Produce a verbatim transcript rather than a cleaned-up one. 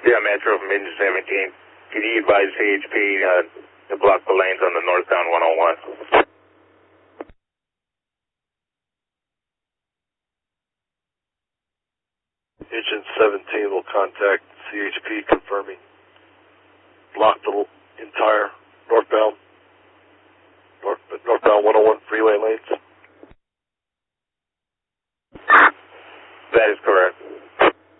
Yeah, Metro from Engine seventeen. Can you advise C H P uh, to block the lanes on the northbound one oh one? Engine seventeen will contact C H P confirming block the entire northbound north, northbound one oh one freeway lanes.